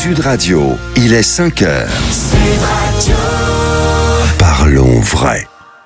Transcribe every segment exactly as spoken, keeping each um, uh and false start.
Sud Radio, il est cinq heures. Sud Radio. Parlons vrai.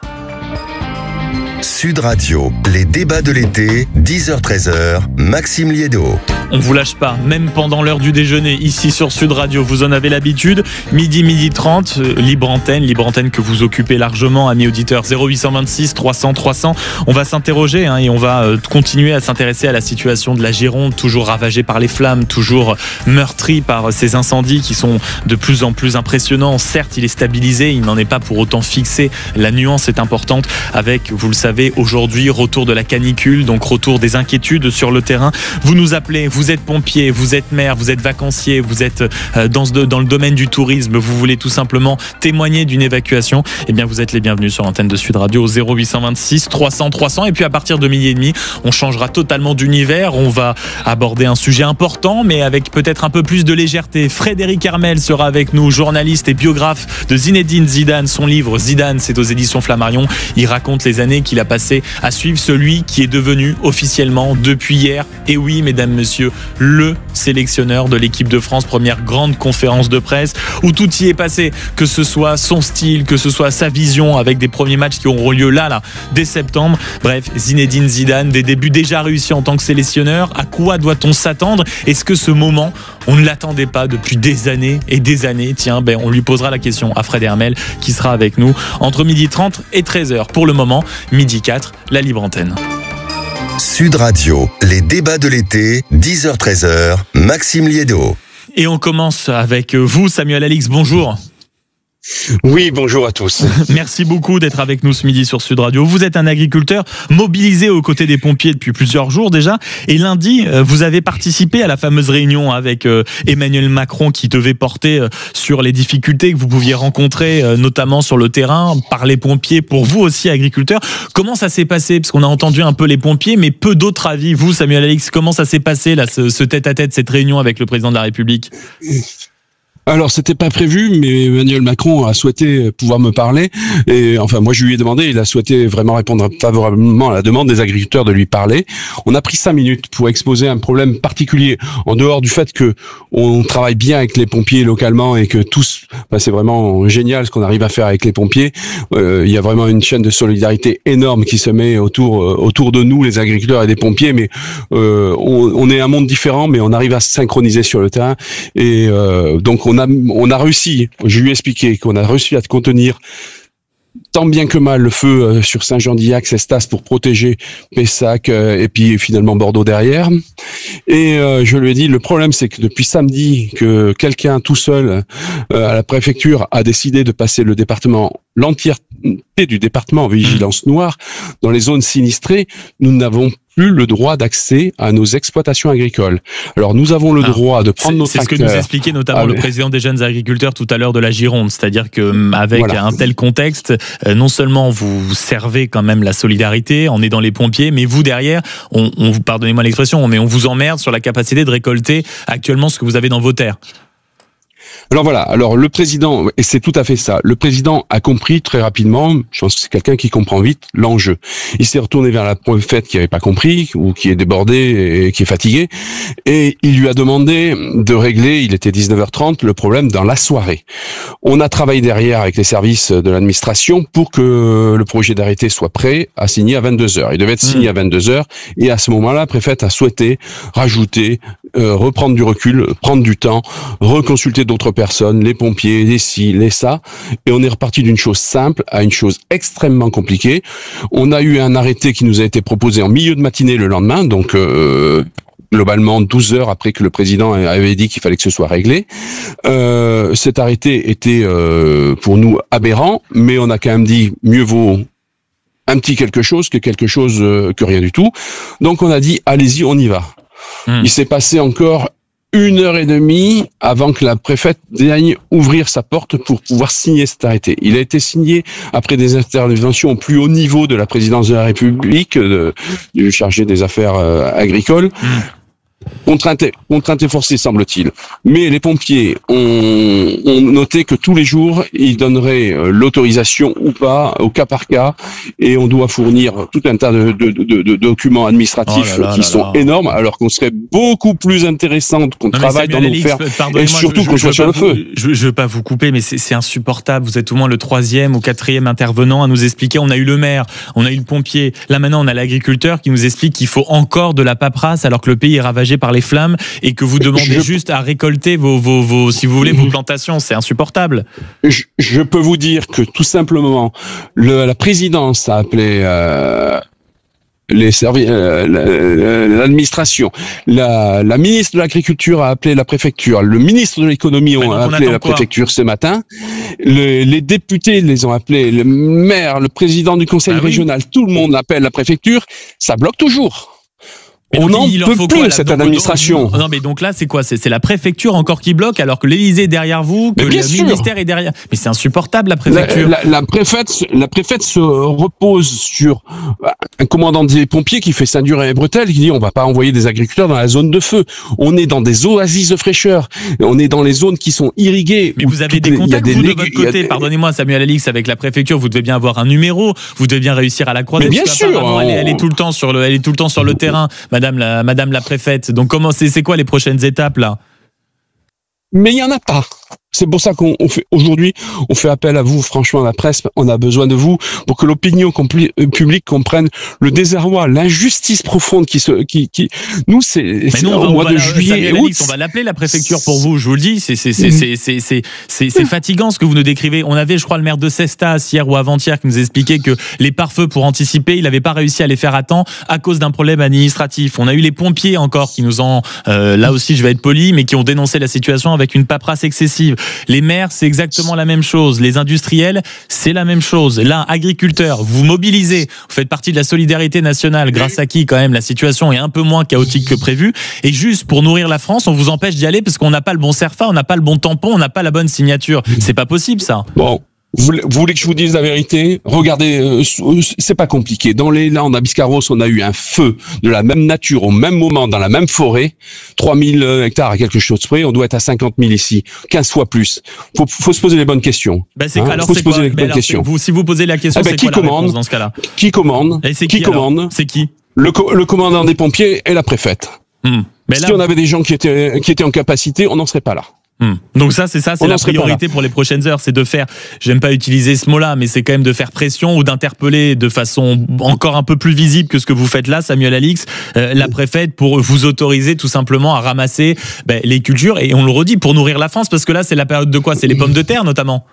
Sud Radio, les débats de l'été, dix heures treize heures, Maxime Liédo. On vous lâche pas, même pendant l'heure du déjeuner, ici sur Sud Radio, vous en avez l'habitude. Midi, midi trente, euh, libre antenne, libre antenne que vous occupez largement, amis auditeurs, zéro huit cent vingt-six trois cents trois cents. On va s'interroger hein, et on va euh, continuer à s'intéresser à la situation de la Gironde, toujours ravagée par les flammes, toujours meurtrie par ces incendies qui sont de plus en plus impressionnants. Certes, il est stabilisé, il n'en est pas pour autant fixé. La nuance est importante avec, vous le savez, aujourd'hui, retour de la canicule, donc retour des inquiétudes sur le terrain. Vous nous appelez, vous êtes pompier, vous êtes maire, vous êtes vacancier, vous êtes dans, ce, dans le domaine du tourisme, vous voulez tout simplement témoigner d'une évacuation, eh bien vous êtes les bienvenus sur l'antenne de Sud Radio au zéro huit cent vingt-six trois cents trois cents. Et puis à partir de midi et demi, on changera totalement d'univers, on va aborder un sujet important, mais avec peut-être un peu plus de légèreté. Frédéric Hermel sera avec nous, journaliste et biographe de Zinedine Zidane. Son livre Zidane, c'est aux éditions Flammarion. Il raconte les années qu'il a passées à suivre celui qui est devenu officiellement depuis hier, et oui mesdames, messieurs, le sélectionneur de l'équipe de France. Première grande conférence de presse où tout y est passé, que ce soit son style, que ce soit sa vision avec des premiers matchs qui auront lieu là, là, dès septembre. Bref, Zinedine Zidane, des débuts déjà réussis en tant que sélectionneur. À quoi doit-on s'attendre? Est-ce que ce moment, on ne l'attendait pas depuis des années et des années? Tiens, ben, on lui posera la question à Fred Hermel qui sera avec nous entre midi trente et treize heures. Pour le moment, midi quatre, la libre antenne. Sud Radio, les débats de l'été, dix heures treize heures, Maxime Liédo. Et on commence avec vous, Samuel Alix, bonjour. Oui, bonjour à tous. Merci beaucoup d'être avec nous ce midi sur Sud Radio. Vous êtes un agriculteur mobilisé aux côtés des pompiers depuis plusieurs jours déjà. Et lundi, vous avez participé à la fameuse réunion avec Emmanuel Macron qui devait porter sur les difficultés que vous pouviez rencontrer, notamment sur le terrain, par les pompiers, pour vous aussi agriculteurs. Comment ça s'est passé? Parce qu'on a entendu un peu les pompiers, mais peu d'autres avis. Vous, Samuel Alix, comment ça s'est passé là, ce, ce tête-à-tête, cette réunion avec le président de la République? Alors, c'était pas prévu, mais Emmanuel Macron a souhaité pouvoir me parler. Et enfin, moi, je lui ai demandé, il a souhaité vraiment répondre favorablement à la demande des agriculteurs de lui parler. On a pris cinq minutes pour exposer un problème particulier, en dehors du fait que on travaille bien avec les pompiers localement et que tous, ben, c'est vraiment génial ce qu'on arrive à faire avec les pompiers. Euh, il y a vraiment une chaîne de solidarité énorme qui se met autour euh, autour de nous, les agriculteurs et des pompiers. Mais euh, on, on est un monde différent, mais on arrive à se synchroniser sur le terrain. Et euh, donc, on On a, on a réussi, je lui ai expliqué qu'on a réussi à contenir tant bien que mal le feu sur Saint-Jean-d'Illac, Cestas pour protéger Pessac et puis finalement Bordeaux derrière. Et euh, je lui ai dit, le problème c'est que depuis samedi que quelqu'un tout seul euh, à la préfecture a décidé de passer le département, l'entièreté du département en vigilance noire dans les zones sinistrées, nous n'avons plus le droit d'accès à nos exploitations agricoles. Alors nous avons le ah, droit de prendre nos tracteurs. C'est ce que nous expliquait notamment ah, le président des jeunes agriculteurs tout à l'heure de la Gironde, c'est-à-dire que avec voilà. un tel contexte, euh, non seulement vous servez quand même la solidarité en aidant les pompiers, mais vous derrière, on, on vous pardonnez-moi l'expression, mais on vous emmerde sur la capacité de récolter actuellement ce que vous avez dans vos terres. Alors voilà, alors le président, et c'est tout à fait ça, le président a compris très rapidement, je pense que c'est quelqu'un qui comprend vite l'enjeu. Il s'est retourné vers la préfète qui n'avait pas compris, ou qui est débordée et qui est fatiguée, et il lui a demandé de régler, il était dix-neuf heures trente, le problème dans la soirée. On a travaillé derrière avec les services de l'administration pour que le projet d'arrêté soit prêt à signer à vingt-deux heures. Il devait être signé mmh. à vingt-deux heures, et à ce moment-là, la préfète a souhaité rajouter, euh, reprendre du recul, prendre du temps, reconsulter d'autres personnes, les pompiers, les ci, les ça, et on est reparti d'une chose simple à une chose extrêmement compliquée. On a eu un arrêté qui nous a été proposé en milieu de matinée le lendemain, donc euh, globalement douze heures après que le président avait dit qu'il fallait que ce soit réglé. Euh, cet arrêté était euh, pour nous aberrant, mais on a quand même dit mieux vaut un petit quelque chose que quelque chose euh, que rien du tout. Donc on a dit allez-y, on y va. Mmh. Il s'est passé encore une heure et demie avant que la préfète vienne ouvrir sa porte pour pouvoir signer cet arrêté. Il a été signé après des interventions au plus haut niveau de la présidence de la République, de, du chargé des affaires euh, agricoles. Mmh. Contrainte et, contrainte et forcée, semble-t-il. Mais les pompiers ont, ont noté que tous les jours, ils donneraient euh, l'autorisation ou pas, au cas par cas, et on doit fournir tout un tas de, de, de, de documents administratifs oh là là qui là sont là. énormes, alors qu'on serait beaucoup plus intéressant qu'on non, travaille dans nos fermes, et surtout qu'on soit sur le vous, feu. Je ne veux pas vous couper, mais c'est insupportable. Vous êtes au moins le troisième ou quatrième intervenant à nous expliquer. On a eu le maire, on a eu le pompier. Là maintenant, on a l'agriculteur qui nous explique qu'il faut encore de la paperasse, alors que le pays est ravagé par les flammes et que vous demandez je... juste à récolter vos, vos, vos, si vous voulez, vos plantations. C'est insupportable. Je, je peux vous dire que tout simplement, le, la présidence a appelé euh, les services, euh, l'administration, la, la ministre de l'Agriculture a appelé la préfecture, le ministre de l'Économie a appelé la préfecture ce matin, le, les députés les ont appelés, le maire, le président du conseil ah régional, oui. Tout le monde appelle la préfecture. Ça bloque toujours. Mais on n'en peut plus quoi, cette donc, administration. Donc, non mais donc là c'est quoi? C'est la préfecture encore qui bloque alors que l'Élysée est derrière vous, que le sûr. ministère est derrière. Mais c'est insupportable la préfecture. La, la, la préfète, la préfète se repose sur un commandant des pompiers qui fait ceinture et bretelles, qui dit on va pas envoyer des agriculteurs dans la zone de feu. On est dans des oasis de fraîcheur. On est dans les zones qui sont irriguées. Mais vous avez des contacts vous, de votre côté. Des... Pardonnez-moi Samuel Alix, avec la préfecture, vous devez bien avoir un numéro. Vous devez bien réussir à la croiser. Mais bien sûr. On... Elle, est, elle est tout le temps sur le, elle est tout le temps sur le terrain. Madame la, Madame la préfète. Donc comment c'est, c'est quoi les prochaines étapes là? Mais il y en a pas. C'est pour ça qu'on fait aujourd'hui, on fait appel à vous, franchement, la presse, on a besoin de vous pour que l'opinion publique comprenne le désarroi, l'injustice profonde qui se, qui, qui, nous, c'est, au mois de juillet et août. On va l'appeler la préfecture pour vous, je vous le dis, c'est, c'est, c'est, c'est, c'est, c'est, c'est, c'est fatigant ce que vous nous décrivez. On avait, je crois, le maire de Cestas hier ou avant-hier qui nous expliquait que les pare-feux pour anticiper, il n'avait pas réussi à les faire à temps à cause d'un problème administratif. On a eu les pompiers encore qui nous ont, euh, là aussi, je vais être poli, mais qui ont dénoncé la situation avec une paperasse excessive. Les maires, c'est exactement la même chose. Les industriels, c'est la même chose. Là, agriculteurs, vous mobilisez. Vous faites partie de la solidarité nationale, grâce à qui, quand même, la situation est un peu moins chaotique que prévu. Et juste pour nourrir la France, on vous empêche d'y aller parce qu'on n'a pas le bon CERFA, on n'a pas le bon tampon, on n'a pas la bonne signature. C'est pas possible, ça. Bon. Vous voulez que je vous dise la vérité? Regardez, euh, c'est pas compliqué. Dans les Landes, à Biscarrosse, on a eu un feu de la même nature au même moment dans la même forêt. trois mille hectares à quelque chose près. On doit être à cinquante mille ici. quinze fois plus. Faut, faut se poser les bonnes questions. Ben c'est hein alors faut se poser quoi? les bonnes alors questions. Vous, si vous posez la question, eh ben, c'est qui quoi commande, la réponse dans ce cas-là? Qui commande? Et c'est qui, qui commande? C'est qui? Le, le commandant des pompiers et la préfète. Hmm. Mais là, si on avait des gens qui étaient, qui étaient en capacité, on n'en serait pas là. Hum. Donc ça, c'est ça, c'est la priorité pour les prochaines heures, c'est de faire, j'aime pas utiliser ce mot-là, mais c'est quand même de faire pression ou d'interpeller de façon encore un peu plus visible que ce que vous faites là, Samuel Alix, euh, la préfète, pour vous autoriser tout simplement à ramasser ben, les cultures, et on le redit, pour nourrir la France, parce que là, c'est la période de quoi? C'est les pommes de terre notamment.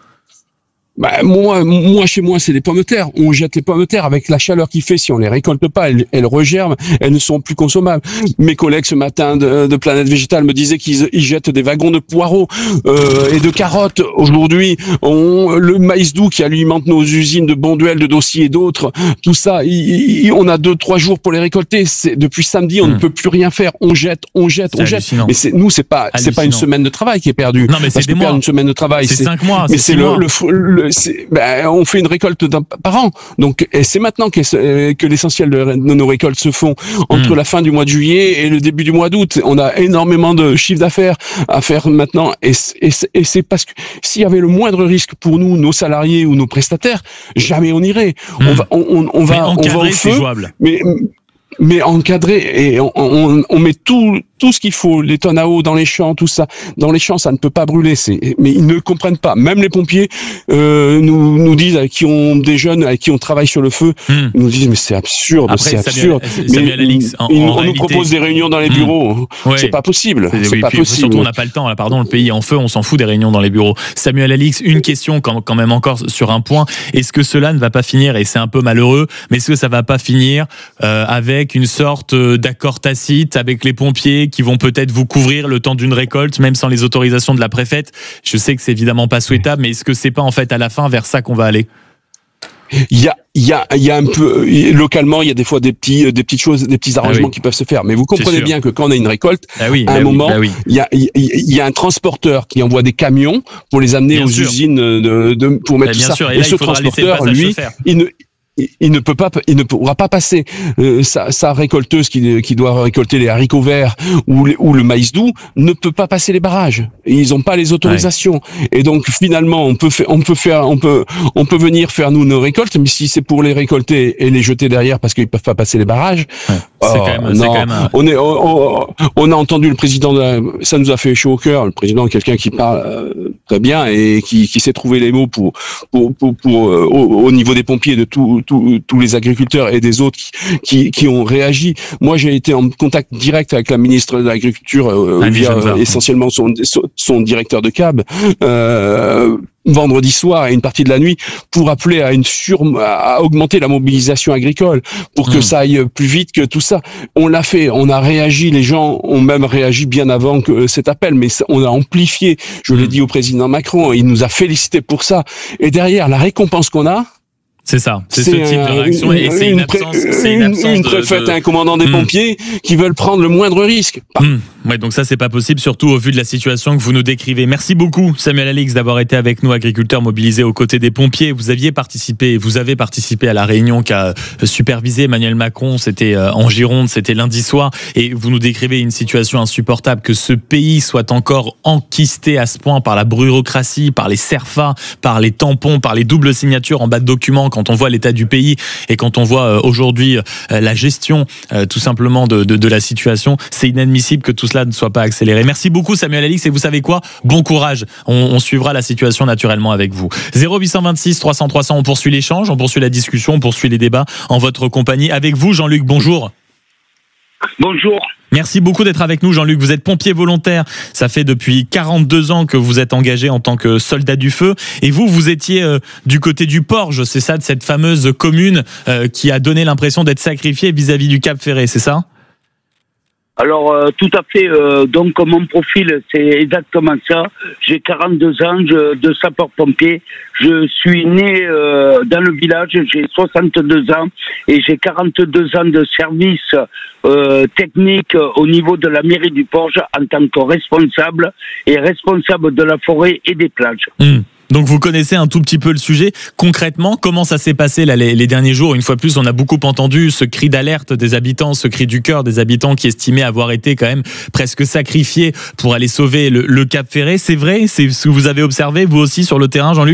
Bah, moi, moi, chez moi, c'est les pommes de terre. On jette les pommes de terre avec la chaleur qu'il fait. Si on les récolte pas, elles, elles regerment, elles ne sont plus consommables. Mes collègues ce matin de, de Planète Végétale me disaient qu'ils ils jettent des wagons de poireaux euh, et de carottes. Aujourd'hui, on, le maïs doux qui alimente nos usines de Bonduel, de Dossier et d'autres, tout ça, il, il, on a deux, trois jours pour les récolter. C'est, depuis samedi, on mmh. ne peut plus rien faire. On jette, on jette, on jette. Mais c'est, nous, c'est pas, c'est pas une semaine de travail qui est perdue. Non, mais c'est des mois. Une semaine de travail, c'est cinq mois. Mais c'est le, le, le Ben, on fait une récolte par an, donc et c'est maintenant que, que l'essentiel de, de nos récoltes se font entre mmh. la fin du mois de juillet et le début du mois d'août. On a énormément de chiffre d'affaires à faire maintenant, et, et, et c'est parce que s'il y avait le moindre risque pour nous, nos salariés ou nos prestataires, jamais on irait. Mmh. On va, on, on, on va, on va au feu, mais mais encadré, et on, on, on met tout tout ce qu'il faut, les tonnes à eau dans les champs, tout ça. Dans les champs, ça ne peut pas brûler. C'est, mais ils ne comprennent pas. Même les pompiers euh, nous nous disent, avec qui ont des jeunes, avec qui on travaille sur le feu, mmh. ils nous disent mais c'est absurde, Après, c'est Samuel, absurde. Samuel mais Alix, en, ils, en on réalité... nous propose des réunions dans les bureaux. Mmh. Ouais. C'est pas possible. C'est, c'est oui, pas possible. Surtout, on n'a pas le temps. Là, pardon, le pays est en feu, on s'en fout des réunions dans les bureaux. Samuel Alix, une question quand, quand même encore sur un point. Est-ce que cela ne va pas finir, et c'est un peu malheureux, mais est-ce que ça va pas finir euh, avec une sorte d'accord tacite avec les pompiers qui vont peut-être vous couvrir le temps d'une récolte, même sans les autorisations de la préfète? Je sais que c'est évidemment pas souhaitable, mais est-ce que c'est pas en fait à la fin vers ça qu'on va aller? Il y a, il y a, il y a un peu, localement, il y a des fois des petits, des petites choses, des petits arrangements ah oui. qui peuvent se faire. Mais vous comprenez bien que quand on a une récolte, ah oui, à un bah moment, oui, bah oui. il y a, il y a un transporteur qui envoie des camions pour les amener bien aux sûr. usines de, de, pour mettre bah tout ça. Sûr. Et, et là, ce transporteur, lui, il ne, il ne peut pas, il ne pourra pas passer. Euh, sa, sa récolteuse qui, qui doit récolter les haricots verts ou, les, ou le maïs doux ne peut pas passer les barrages. Ils n'ont pas les autorisations. Ouais. Et donc finalement, on peut faire, on peut faire, on peut, on peut venir faire nous nos récoltes, mais si c'est pour les récolter et les jeter derrière parce qu'ils peuvent pas passer les barrages, ouais. oh, c'est quand même, non. c'est quand même... On est, on, on a entendu le président, de la, ça nous a fait chaud au cœur. Le président, quelqu'un qui parle euh, très bien et qui, qui sait trouver les mots pour, pour, pour, pour, pour euh, au, au niveau des pompiers de tout. Tous, tous les agriculteurs et des autres qui, qui, qui ont réagi. Moi, j'ai été en contact direct avec la ministre de l'Agriculture euh, via euh, essentiellement son, son directeur de C A B euh, vendredi soir et une partie de la nuit pour appeler à une sur à augmenter la mobilisation agricole pour que mmh. ça aille plus vite que tout ça. On l'a fait, on a réagi, les gens ont même réagi bien avant que cet appel, mais on a amplifié. Je mmh. l'ai dit au président Macron, il nous a félicité pour ça. Et derrière, la récompense qu'on a, c'est ça, c'est, c'est ce type de réaction une, et c'est une, une absence, c'est une absence une de, préfète, de... un commandant des mmh. pompiers qui veulent prendre le moindre risque. Mmh. Ouais, donc ça c'est pas possible, surtout au vu de la situation que vous nous décrivez. Merci beaucoup Samuel Alix d'avoir été avec nous, agriculteur mobilisé aux côtés des pompiers. Vous aviez participé, vous avez participé à la réunion qu'a supervisé Emmanuel Macron. C'était en Gironde, c'était lundi soir, et vous nous décrivez une situation insupportable, que ce pays soit encore enquisté à ce point par la bureaucratie, par les CERFA, par les tampons, par les doubles signatures en bas de documents. Quand on voit l'état du pays et quand on voit aujourd'hui la gestion tout simplement de, de, de la situation, c'est inadmissible que tout cela ne soit pas accéléré. Merci beaucoup Samuel Alix, et vous savez quoi ? Bon courage, on, on suivra la situation naturellement avec vous. zéro huit cent vingt-six trois cents trois cents, on poursuit l'échange, on poursuit la discussion, on poursuit les débats en votre compagnie. Avec vous Jean-Luc, bonjour. Bonjour. Merci beaucoup d'être avec nous Jean-Luc, vous êtes pompier volontaire, ça fait depuis quarante-deux ans que vous êtes engagé en tant que soldat du feu, et vous, vous étiez euh, du côté du Porge, c'est ça, de cette fameuse commune euh, qui a donné l'impression d'être sacrifiée vis-à-vis du Cap Ferret, c'est ça ? Alors euh, tout à fait, euh, donc mon profil c'est exactement ça, j'ai quarante-deux ans je, de sapeur-pompier, je suis né euh, dans le village, j'ai soixante-deux ans et j'ai quarante-deux ans de service euh, technique au niveau de la mairie du Porge en tant que responsable et responsable de la forêt et des plages. Mmh. Donc vous connaissez un tout petit peu le sujet. Concrètement, comment ça s'est passé là, les, les derniers jours ? Une fois plus, on a beaucoup entendu ce cri d'alerte des habitants, ce cri du cœur des habitants qui estimaient avoir été quand même presque sacrifiés pour aller sauver le, le Cap Ferret. C'est vrai ? C'est ce que vous avez observé, vous aussi, sur le terrain, Jean-Luc ?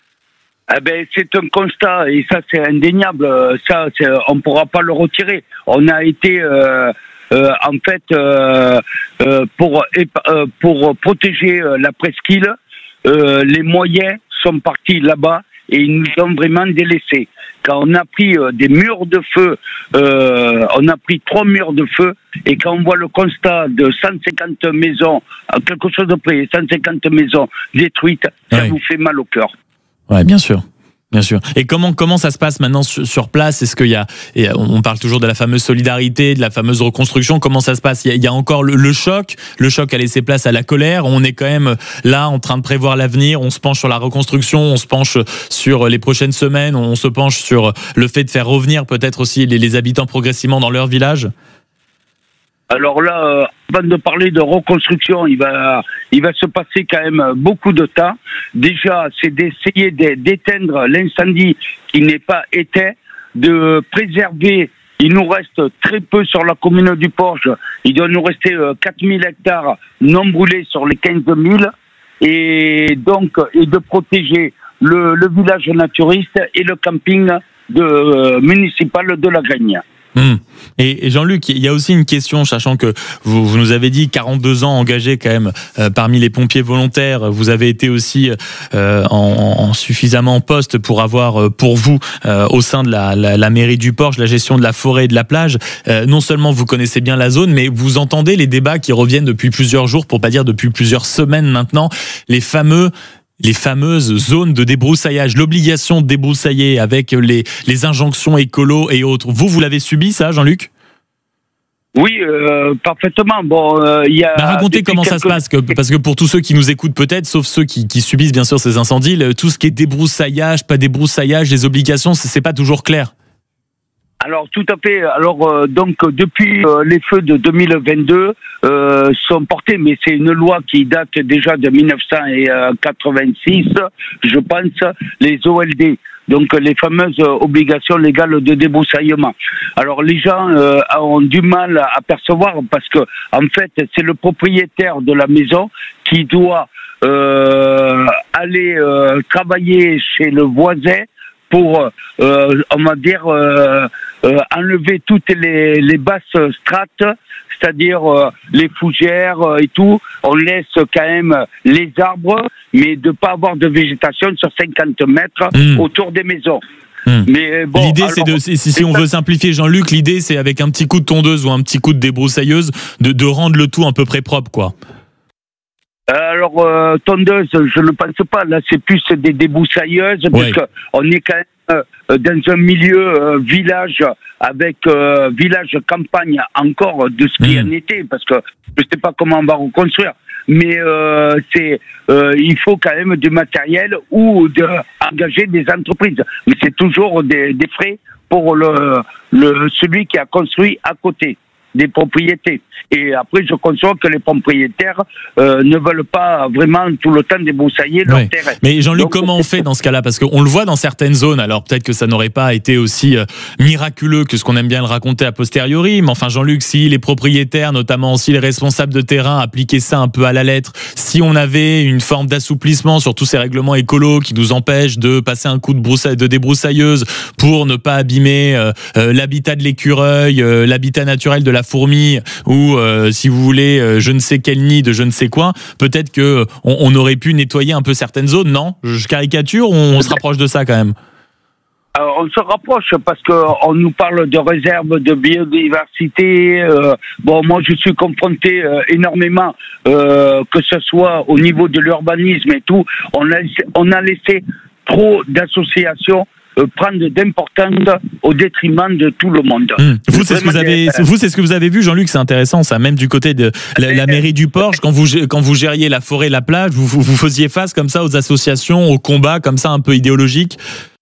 Eh ben, c'est un constat et ça, c'est indéniable. Ça, c'est, on ne pourra pas le retirer. On a été... Euh Euh, en fait, euh, euh, pour, euh, pour protéger la presqu'île, euh, les moyens sont partis là-bas et ils nous ont vraiment délaissés. Quand on a pris euh, des murs de feu, euh, on a pris trois murs de feu, et quand on voit le constat de cent cinquante maisons, quelque chose de près, cent cinquante maisons détruites, ça oui. vous fait mal au cœur. Ouais, bien sûr. Bien sûr. Et comment comment ça se passe maintenant sur, sur place ? Est-ce qu'il y a, et on parle toujours de la fameuse solidarité, de la fameuse reconstruction. Comment ça se passe ? Il y a, il y a encore le, le choc. Le choc a laissé place à la colère. On est quand même là en train de prévoir l'avenir. On se penche sur la reconstruction. On se penche sur les prochaines semaines. On se penche sur le fait de faire revenir peut-être aussi les, les habitants progressivement dans leur village. Alors là, euh, avant de parler de reconstruction, il va, il va se passer quand même beaucoup de temps. Déjà, c'est d'essayer d'éteindre l'incendie qui n'est pas éteint, de préserver. Il nous reste très peu sur la commune du Porge. Il doit nous rester euh, quatre mille hectares non brûlés sur les quinze mille. Et donc, et de protéger le, le village naturiste et le camping de, euh, municipal de la Gragne. Mmh. Et Jean-Luc, il y a aussi une question, sachant que vous, vous nous avez dit quarante-deux ans engagés quand même euh, parmi les pompiers volontaires, vous avez été aussi euh, en, en suffisamment en poste pour avoir euh, pour vous euh, au sein de la, la, la mairie du Porge la gestion de la forêt et de la plage. Euh, non seulement vous connaissez bien la zone, mais vous entendez les débats qui reviennent depuis plusieurs jours, pour pas dire depuis plusieurs semaines maintenant, les fameux les fameuses zones de débroussaillage, l'obligation de débroussailler avec les, les injonctions écolo et autres. Vous, vous l'avez subi ça, Jean-Luc ? Oui, euh, parfaitement. Bon, euh, il y a. Bah, racontez comment quelques... ça se passe, que, parce que pour tous ceux qui nous écoutent peut-être, sauf ceux qui, qui subissent bien sûr ces incendies, le, tout ce qui est débroussaillage, pas débroussaillage, les obligations, c'est, c'est pas toujours clair. Alors tout à fait. Alors euh, donc depuis euh, les feux de deux mille vingt-deux euh, sont portés, mais c'est une loi qui date déjà de mille neuf cent quatre-vingt-six, je pense, les O L D. donc les fameuses obligations légales de débroussaillement. Alors les gens euh, ont du mal à percevoir parce que en fait c'est le propriétaire de la maison qui doit euh, aller euh, travailler chez le voisin pour, euh, on va dire, euh, euh, enlever toutes les, les basses strates, c'est-à-dire euh, les fougères euh, et tout. On laisse quand même les arbres, mais de pas avoir de végétation sur cinquante mètres mmh. autour des maisons. Mmh. Mais bon, l'idée, alors, c'est de, si, si on veut simplifier, Jean-Luc, l'idée, c'est avec un petit coup de tondeuse ou un petit coup de débroussailleuse, de, de rendre le tout à peu près propre, quoi. Alors, euh, tondeuse, je ne pense pas. Là, c'est plus des débroussailleuses, ouais. parce qu'on est quand même euh, dans un milieu euh, village, avec euh, village campagne encore de ce qui mmh. en était, parce que je ne sais pas comment on va reconstruire. Mais euh, c'est, euh, il faut quand même du matériel ou de, engager des entreprises. Mais c'est toujours des, des frais pour le, le, celui qui a construit à côté des propriétés. Et après, je conçois que les propriétaires euh, ne veulent pas vraiment tout le temps débroussailler leur ouais. terrain. Mais Jean-Luc, donc, comment on fait dans ce cas-là? Parce qu'on le voit dans certaines zones, alors peut-être que ça n'aurait pas été aussi euh, miraculeux que ce qu'on aime bien le raconter a posteriori, mais enfin Jean-Luc, si les propriétaires, notamment aussi les responsables de terrain, appliquaient ça un peu à la lettre, si on avait une forme d'assouplissement sur tous ces règlements écolos qui nous empêchent de passer un coup de, broussaille, de débroussailleuse pour ne pas abîmer euh, euh, l'habitat de l'écureuil, euh, l'habitat naturel de la fourmi, ou euh, si vous voulez euh, je ne sais quel nid de je ne sais quoi, peut-être que on, on aurait pu nettoyer un peu certaines zones, non? Je caricature ou on se rapproche de ça quand même? Alors, on se rapproche parce que on nous parle de réserve de biodiversité. Euh, bon, moi, je suis confronté euh, énormément, euh, que ce soit au niveau de l'urbanisme et tout. On a, on a laissé trop d'associations Euh, prendre d'importance au détriment de tout le monde. Mmh. Vous, c'est ce que vous avez, vous, c'est ce que vous avez vu, Jean-Luc, c'est intéressant, ça. Même du côté de la, la mairie du Porche, quand vous, quand vous gériez la forêt, la plage, vous, vous, vous faisiez face comme ça aux associations, aux combats comme ça un peu idéologiques.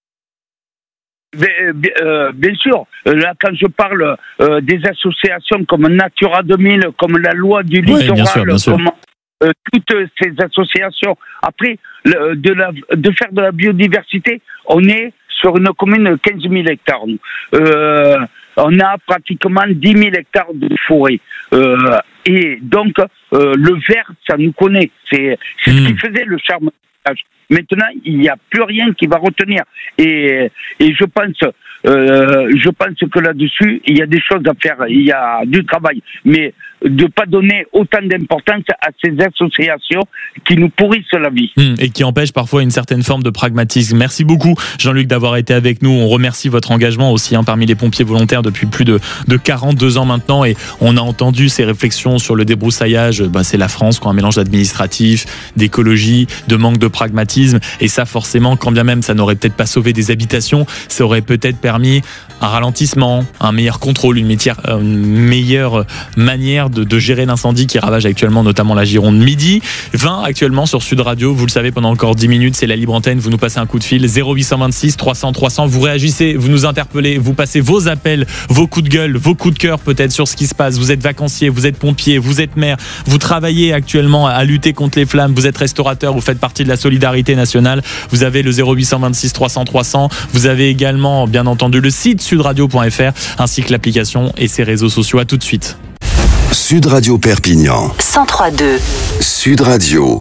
Bien, euh, bien sûr, là quand je parle euh, des associations comme Natura deux mille, comme la loi du littoral, ouais, bien sûr, bien sûr. Comme euh, toutes ces associations, après le, de, la, de faire de la biodiversité, on est sur une commune de quinze mille hectares. Euh, on a pratiquement dix mille hectares de forêt. Euh, et donc, euh, le vert, ça nous connaît. C'est, c'est mmh. ce qui faisait le charme. Maintenant, il n'y a plus rien qui va retenir. Et, et je pense, euh, je pense que là-dessus, il y a des choses à faire. Il y a du travail. Mais de ne pas donner autant d'importance à ces associations qui nous pourrissent la vie. Mmh, et qui empêchent parfois une certaine forme de pragmatisme. Merci beaucoup, Jean-Luc, d'avoir été avec nous. On remercie votre engagement aussi hein, parmi les pompiers volontaires depuis plus de, de quarante-deux ans maintenant. Et on a entendu ces réflexions sur le débroussaillage. Bah, c'est la France, quoi, un mélange d'administratif, d'écologie, de manque de pragmatisme. Et ça, forcément, quand bien même ça n'aurait peut-être pas sauvé des habitations, ça aurait peut-être permis un ralentissement, un meilleur contrôle, une, métière, une meilleure manière de, de gérer l'incendie qui ravage actuellement notamment la Gironde. Midi vingt actuellement sur Sud Radio, vous le savez, pendant encore dix minutes, c'est la libre antenne, vous nous passez un coup de fil, zéro huit cent vingt-six trois cents trois cents, vous réagissez, vous nous interpellez, vous passez vos appels, vos coups de gueule, vos coups de cœur peut-être sur ce qui se passe. Vous êtes vacancier, vous êtes pompier, vous êtes maire, vous travaillez actuellement à lutter contre les flammes, vous êtes restaurateur, vous faites partie de la solidarité nationale, vous avez le zéro huit cent vingt-six trois cents trois cents, vous avez également bien entendu le site sud radio point f r ainsi que l'application et ses réseaux sociaux. À tout de suite. Sud Radio Perpignan cent trois virgule deux. Sud Radio.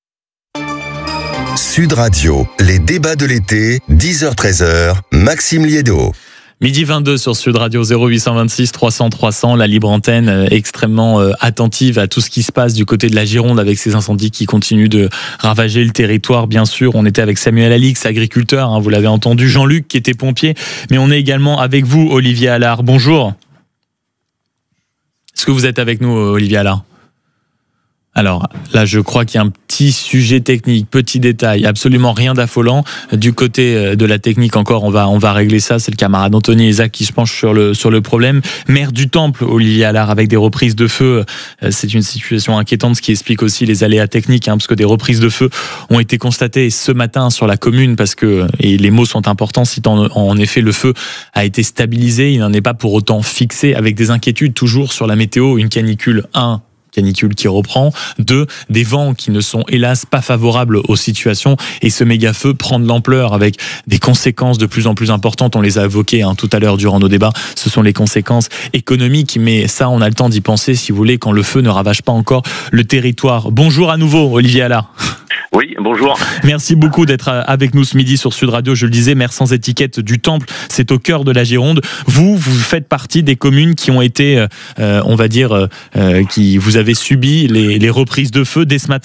Sud Radio, les débats de l'été, dix heures treize heures, Maxime Liédo. Midi vingt-deux sur Sud Radio, zéro huit cent vingt-six trois cents trois cents, la libre antenne euh, extrêmement euh, attentive à tout ce qui se passe du côté de la Gironde avec ces incendies qui continuent de ravager le territoire. Bien sûr, on était avec Samuel Alix, agriculteur, hein, vous l'avez entendu, Jean-Luc qui était pompier, mais on est également avec vous, Olivier Allard. Bonjour. Est-ce que vous êtes avec nous, Olivier Allard ? Alors là, je crois qu'il y a un petit sujet technique, petit détail, absolument rien d'affolant. Du côté de la technique encore, on va on va régler ça. C'est le camarade Anthony Isaac qui se penche sur le sur le problème. Maire du Temple, Olivier Allard, avec des reprises de feu, c'est une situation inquiétante, ce qui explique aussi les aléas techniques, hein, parce que des reprises de feu ont été constatées ce matin sur la commune, parce que et les mots sont importants. Si en, en effet le feu a été stabilisé, il n'en est pas pour autant fixé, avec des inquiétudes toujours sur la météo, une canicule un. canicule qui reprend, deux, des vents qui ne sont hélas pas favorables aux situations, et ce méga feu prend de l'ampleur avec des conséquences de plus en plus importantes. On les a évoquées hein, tout à l'heure durant nos débats. Ce sont les conséquences économiques, mais ça on a le temps d'y penser si vous voulez quand le feu ne ravage pas encore le territoire. Bonjour à nouveau Olivier Allard. Oui, bonjour. Merci beaucoup d'être avec nous ce midi sur Sud Radio. Je le disais, maire sans étiquette du Temple, c'est au cœur de la Gironde. Vous, vous faites partie des communes qui ont été, euh, on va dire, euh, qui vous avez subi les, les reprises de feu dès ce matin ?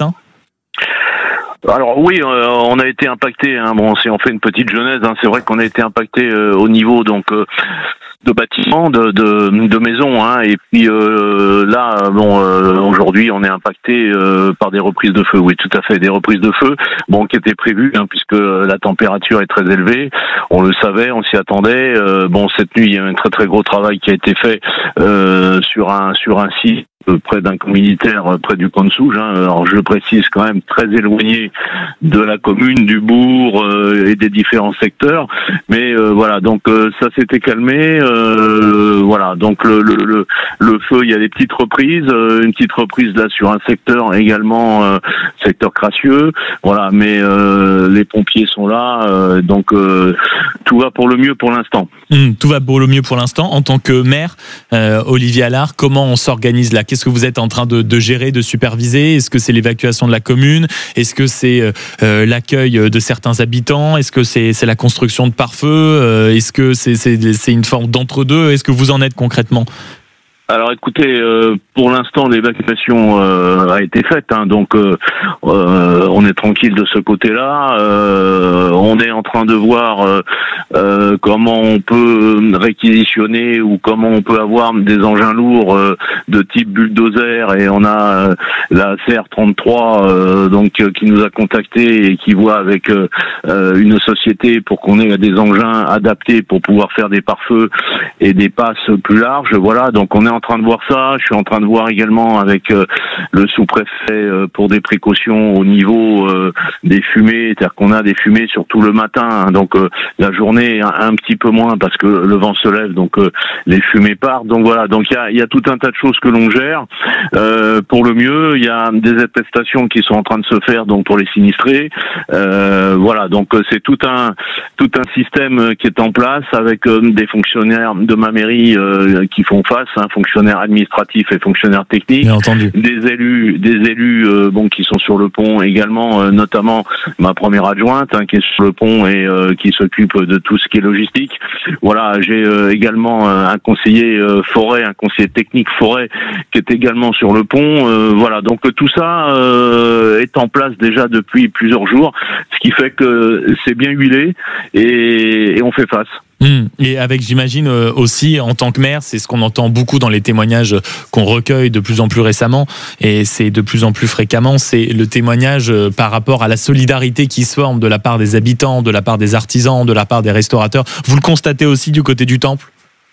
Alors oui, euh, on a été impacté. Hein, bon, si on fait une petite genèse, hein, c'est vrai qu'on a été impacté euh, au niveau donc euh, de bâtiments, de, de, de maisons, hein, et puis euh, là, bon, euh, aujourd'hui, on est impacté euh, par des reprises de feu. Oui, tout à fait, des reprises de feu, bon, qui étaient prévues, hein, puisque la température est très élevée. On le savait, on s'y attendait. Euh, bon, cette nuit, il y a un très très gros travail qui a été fait euh, sur un sur un site près d'un camp militaire, près du camp de Souge, hein. Alors je le précise, quand même très éloigné de la commune, du bourg euh, et des différents secteurs. Mais euh, voilà, donc euh, ça s'était calmé. Euh, voilà, donc le, le, le, le feu, il y a des petites reprises, euh, une petite reprise là sur un secteur également, euh, secteur Crassieux. Voilà, mais euh, les pompiers sont là, euh, donc euh, tout va pour le mieux pour l'instant. Mmh, tout va pour le mieux pour l'instant. En tant que maire, euh, Olivier Allard, comment on s'organise là ? Qu'est-ce que vous êtes en train de, de gérer, de superviser ? Est-ce que c'est l'évacuation de la commune ? Est-ce que c'est euh, l'accueil de certains habitants ? Est-ce que c'est, c'est la construction de pare-feu ? euh, Est-ce que c'est, c'est, c'est une forme d'entre-deux ? Est-ce que vous en êtes concrètement ? Alors écoutez, euh, pour l'instant l'évacuation euh, a été faite, hein, donc euh, euh, on est tranquille de ce côté-là. Euh, on est en train de voir euh, euh, comment on peut réquisitionner ou comment on peut avoir des engins lourds euh, de type bulldozer, et on a euh, la C R trente-trois euh, donc euh, qui nous a contacté et qui voit avec euh, une société pour qu'on ait des engins adaptés pour pouvoir faire des pare-feux et des passes plus larges. Voilà, donc on est en train de voir ça. Je suis en train de voir également avec euh, le sous-préfet euh, pour des précautions au niveau euh, des fumées, c'est-à-dire qu'on a des fumées surtout le matin, hein, donc euh, la journée un, un petit peu moins parce que le vent se lève, donc euh, les fumées partent. Donc voilà, donc il y a, y a tout un tas de choses que l'on gère euh, pour le mieux. Il y a des attestations qui sont en train de se faire donc pour les sinistrés. Euh, voilà, donc c'est tout un tout un système qui est en place avec euh, des fonctionnaires de ma mairie euh, qui font face, hein, fonctionnaires administratifs et fonctionnaires techniques, Bien entendu. des élus, des élus euh, bon qui sont sur le pont également, euh, notamment ma première adjointe hein, qui est sur le pont et euh, qui s'occupe de tout ce qui est logistique. Voilà, j'ai euh, également euh, un conseiller euh, forêt, un conseiller technique forêt qui est également sur le pont. Euh, voilà, donc tout ça euh, est en place déjà depuis plusieurs jours, ce qui fait que c'est bien huilé et, et on fait face. Mmh. Et avec, j'imagine euh, aussi, en tant que maire, c'est ce qu'on entend beaucoup dans les témoignages qu'on recueille de plus en plus récemment, et c'est de plus en plus fréquemment, c'est le témoignage euh, par rapport à la solidarité qui se forme de la part des habitants, de la part des artisans, de la part des restaurateurs. Vous le constatez aussi du côté du Temple ?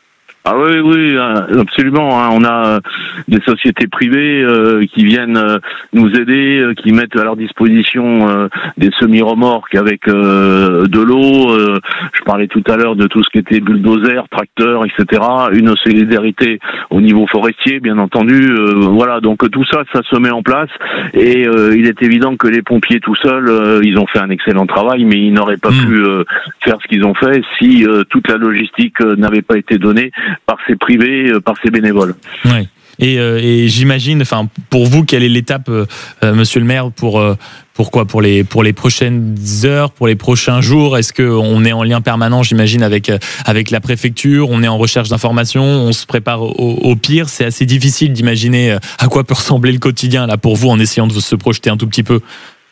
Ah oui, oui, absolument. Hein. On a des sociétés privées euh, qui viennent euh, nous aider, euh, qui mettent à leur disposition euh, des semi-remorques avec euh, de l'eau. Euh, je parlais tout à l'heure de tout ce qui était bulldozer, tracteur, et cetera. Une solidarité au niveau forestier, bien entendu. Euh, voilà, donc tout ça, ça se met en place. Et euh, il est évident que les pompiers tout seuls, euh, ils ont fait un excellent travail, mais ils n'auraient pas mmh. pu euh, faire ce qu'ils ont fait si euh, toute la logistique euh, n'avait pas été donnée par ces privés, par ces bénévoles. Oui. Et, euh, et j'imagine, enfin, pour vous, quelle est l'étape, euh, Monsieur le Maire, pour euh, pour quoi, pour les pour les prochaines heures, pour les prochains jours? Est-ce que on est en lien permanent, j'imagine, avec avec la préfecture? On est en recherche d'informations, on se prépare au, au pire. C'est assez difficile d'imaginer à quoi peut ressembler le quotidien là pour vous en essayant de se projeter un tout petit peu.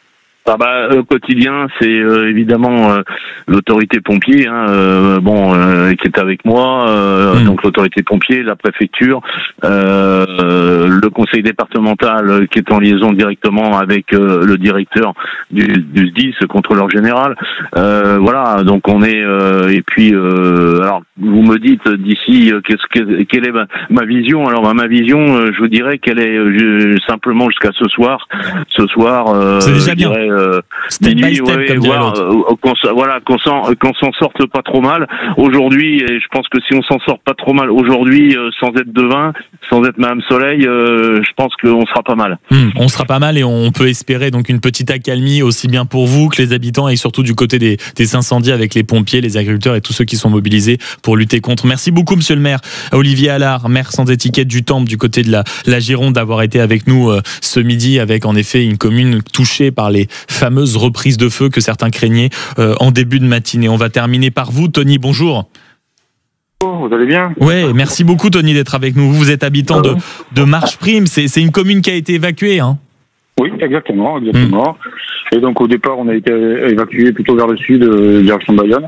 Ah bah, au quotidien, c'est euh, évidemment euh, l'autorité pompier, hein, euh, bon, euh, qui est avec moi, euh, mmh. donc l'autorité pompier, la préfecture, euh, le conseil départemental qui est en liaison directement avec euh, le directeur du, du S D I S, contrôleur général. Euh, voilà, donc on est euh, et puis euh, alors vous me dites d'ici euh, qu'est-ce que quelle est ma, ma vision. Alors bah, ma vision, euh, je vous dirais qu'elle est euh, simplement jusqu'à ce soir. Ce soir, euh, c'est déjà bien. Dirais, euh, step by step, ouais, comme dirait voir, l'autre. euh, qu'on, s- voilà, qu'on s'en, qu'on s'en sorte pas trop mal. Aujourd'hui, et je pense que si on s'en sort pas trop mal aujourd'hui, euh, sans être devin, sans être Madame Soleil, euh, je pense qu'on sera pas mal. Hum, on sera pas mal et on peut espérer donc une petite accalmie aussi bien pour vous que les habitants et surtout du côté des, des incendies avec les pompiers, les agriculteurs et tous ceux qui sont mobilisés pour lutter contre. Merci beaucoup, monsieur le maire. Olivier Allard, maire sans étiquette du Temple du côté de la, la Gironde, d'avoir été avec nous euh, ce midi avec en effet une commune touchée par les fameuses reprises de feu que certains craignaient euh, en début de matinée. On va terminer par vous, Tony. Bonjour. Vous allez bien? Ouais, merci beaucoup, Tony, d'être avec nous. Vous êtes habitant de, de Marche-Prime. C'est, c'est une commune qui a été évacuée, hein? Oui, exactement, exactement. Mmh. Et donc au départ, on a été évacué plutôt vers le sud, euh, direction Bayonne.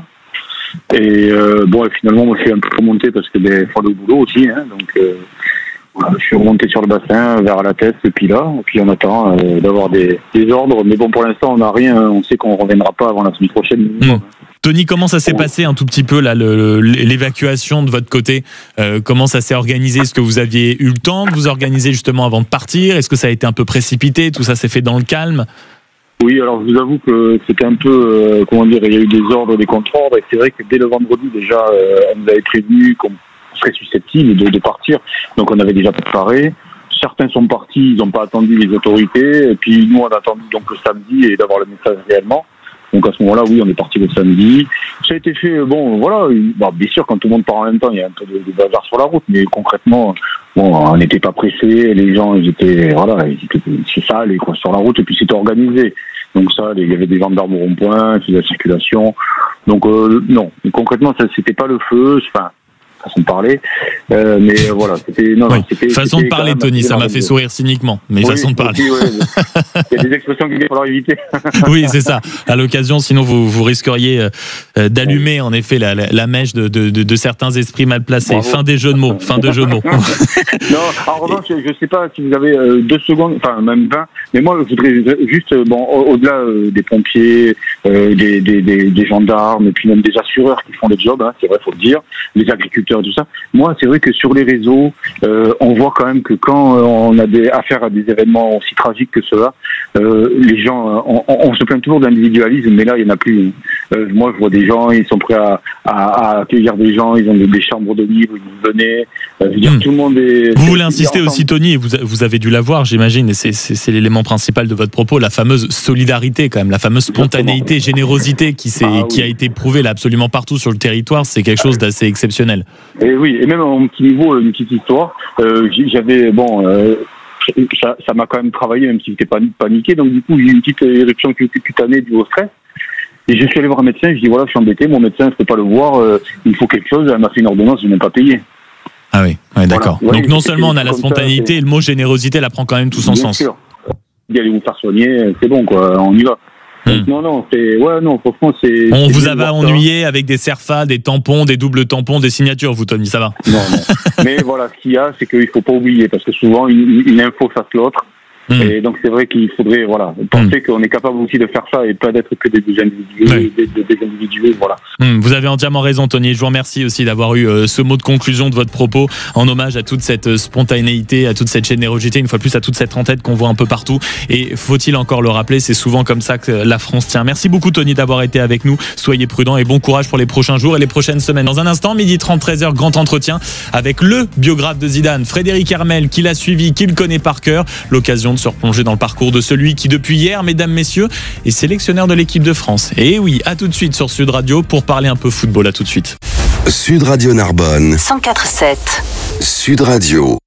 Et euh, bon, et finalement, moi, je suis un peu remonté parce que ben, faut aller au boulot aussi, hein, donc euh, voilà, je suis remonté sur le bassin vers la tête, et puis là, et puis on attend euh, d'avoir des, des ordres. Mais bon, pour l'instant, on n'a rien. On sait qu'on reviendra pas avant la semaine prochaine. Mmh. Tony, comment ça s'est passé un tout petit peu là, le, l'évacuation de votre côté? euh, Comment ça s'est organisé? Est-ce que vous aviez eu le temps de vous organiser justement avant de partir? Est-ce que ça a été un peu précipité? Tout ça s'est fait dans le calme? Oui, alors je vous avoue que c'était un peu, euh, comment dire, il y a eu des ordres, des contre-ordres, et c'est vrai que dès le vendredi déjà, euh, on nous avait prévenu qu'on serait susceptible de, de partir, donc on avait déjà préparé. Certains sont partis, ils n'ont pas attendu les autorités, et puis nous on a attendu donc le samedi et d'avoir le message réellement. Donc à ce moment-là, oui, on est parti le samedi. Ça a été fait, bon, voilà, bon, bien sûr, quand tout le monde part en même temps, il y a un peu de, de bazar sur la route, mais concrètement, bon, on n'était pas pressés, les gens, ils étaient, voilà, ils étaient, c'est ça, les quoi sur la route, et puis c'était organisé. Donc ça, il y avait des gendarmes au rond-point, qui faisaient la circulation. Donc euh, non, concrètement, ça, c'était pas le feu, enfin, façon de parler, euh, mais euh, voilà, c'était non, oui. non c'était façon c'était de parler, Tony, ça m'a fait sourire cyniquement, mais oui, façon de parler. Aussi, ouais. Il y a des expressions qu'il va falloir éviter. Oui, c'est ça. À l'occasion, sinon vous, vous risqueriez euh, d'allumer en effet la, la, la mèche de, de, de, de certains esprits mal placés. Bravo. Fin des jeux de mots. Fin de jeux de mots. Non, en revanche, je ne sais pas si vous avez euh, deux secondes, enfin même vingt, mais moi je voudrais juste, bon, au-delà euh, des pompiers, euh, des, des, des, des gendarmes, et puis même des assureurs qui font le job, hein, c'est vrai, faut le dire, les agriculteurs, tout ça. Moi, c'est vrai que sur les réseaux, euh, on voit quand même que quand on a des affaires à des événements aussi tragiques que cela, euh, les gens, on, on se plaint toujours d'individualisme, mais là, il n'y en a plus. Euh, moi, je vois des gens, ils sont prêts à, à, à accueillir des gens, ils ont des, des chambres de livres, ils venaient. Euh, je veux dire, mmh. tout le monde est. Vous voulez insister aussi, Tony, et vous, vous avez dû la voir, j'imagine, et c'est, c'est, c'est l'élément principal de votre propos, la fameuse solidarité, quand même, la fameuse spontanéité, générosité qui, s'est, ah, qui oui. a été prouvée là absolument partout sur le territoire. C'est quelque chose d'assez exceptionnel. Et oui, et même à mon petit niveau, une petite histoire. Euh, j'avais bon. Euh, Ça, ça m'a quand même travaillé, même si j'étais pas paniqué. Donc du coup, j'ai eu une petite éruption cutanée due au stress. Et je suis allé voir un médecin. Je dis voilà, je suis embêté. Mon médecin ne peut pas le voir. Euh, il faut quelque chose. Elle m'a fait une ordonnance. Je n'ai même pas payé. Ah oui, ouais, d'accord. Voilà. Donc non seulement on a la spontanéité, ça, le mot générosité, elle prend quand même tout son Bien sens. Sûr. Allez vous faire soigner, c'est bon quoi. On y va. Donc, mmh. Non, non, c'est. Ouais, non, franchement, c'est. On c'est vous avait ennuyé avec des CERFA, des tampons, des doubles tampons, des signatures, vous, Tony, ça va? Non, non. Mais voilà, ce qu'il y a, c'est qu'il ne faut pas oublier, parce que souvent, une, une info fasse l'autre. Mmh. Et donc, c'est vrai qu'il faudrait, voilà, penser mmh. qu'on est capable aussi de faire ça et pas d'être que des individus, oui. des, des, des individus, voilà. Mmh, vous avez entièrement raison, Tony. Je vous remercie aussi d'avoir eu euh, ce mot de conclusion de votre propos en hommage à toute cette spontanéité, à toute cette générosité, une fois plus à toute cette entête qu'on voit un peu partout. Et faut-il encore le rappeler, c'est souvent comme ça que la France tient. Merci beaucoup, Tony, d'avoir été avec nous. Soyez prudents et bon courage pour les prochains jours et les prochaines semaines. Dans un instant, midi trente, treize heures, grand entretien avec le biographe de Zidane, Frédéric Hermel, qui l'a suivi, qui le connaît par cœur. L'occasion de se replonger dans le parcours de celui qui, depuis hier, mesdames, messieurs, est sélectionneur de l'équipe de France. Et oui, à tout de suite sur Sud Radio pour parler un peu football. À tout de suite. Sud Radio Narbonne. cent quatre virgule sept. Sud Radio.